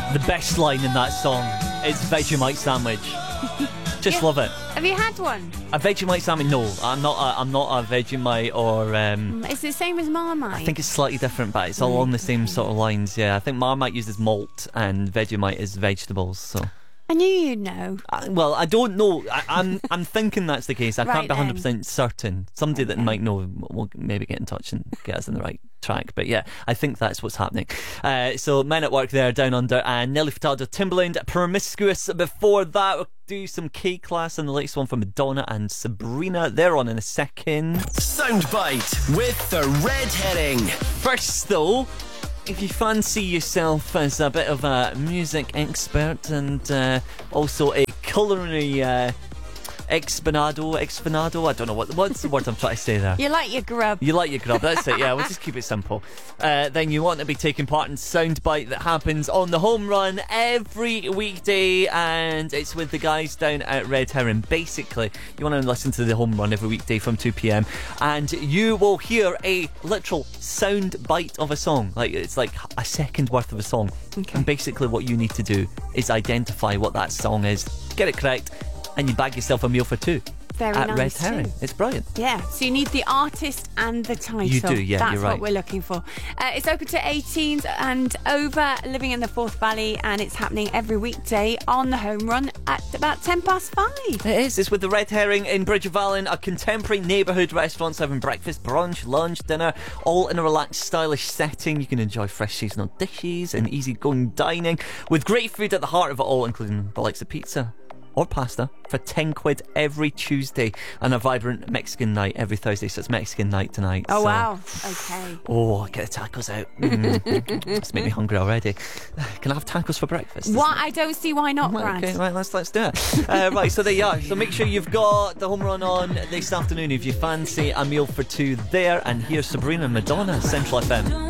The best line in that song is Vegemite sandwich. Just love it. Have you had one? A Vegemite sandwich? No, I'm not a Vegemite or. It's the same as Marmite. I think it's slightly different, but it's all along the same sort of lines. Yeah, I think Marmite uses malt and Vegemite is vegetables. So. I knew you'd know. Well, I don't know. I'm thinking that's the case. I Right can't be then. 100% certain. Somebody that might know will maybe get in touch and get us on the right track. But yeah, I think that's what's happening. So Men at Work there, Down Under, and Nelly Furtado, Timbaland, Promiscuous. Before that, we'll do some K-Class and the latest one from Madonna and Sabrina. They're on in a second. Soundbite with the red herring. First though, if you fancy yourself as a bit of a music expert and also a culinary expanado, I don't know what's the word I'm trying to say there. You like your grub. You like your grub, that's it, yeah, we'll just keep it simple. Then you want to be taking part in Soundbite that happens on the Home Run every weekday, and it's with the guys down at Red Heron. Basically, you want to listen to the Home Run every weekday from 2pm, and you will hear a literal soundbite of a song. Like, it's like a second worth of a song. Okay. And basically what you need to do is identify what that song is, get it correct, and you bag yourself a meal for two. Very at nice Red Herring. too. It's brilliant. Yeah, so you need the artist and the title. You do, yeah, That's you're right. what we're looking for. It's open to 18s and over, living in the Forth Valley, and it's happening every weekday on the Home Run at about 5:10. It is. It's with the Red Herring in Bridge of Allen, a contemporary neighbourhood restaurant serving breakfast, brunch, lunch, dinner, all in a relaxed, stylish setting. You can enjoy fresh seasonal dishes and easygoing dining with great food at the heart of it all, including the likes of pizza or pasta for £10 every Tuesday, and a vibrant Mexican night every Thursday. So it's Mexican night tonight. Oh, so. wow. Okay. Oh, get the tacos out. It's made me hungry already. Can I have tacos for breakfast? What? I don't see why not, Right, Brad. okay, right, let's do it. Right, so there you are. So make sure you've got the Home Run on this afternoon if you fancy a meal for two there. And here's Sabrina and Madonna, Central FM.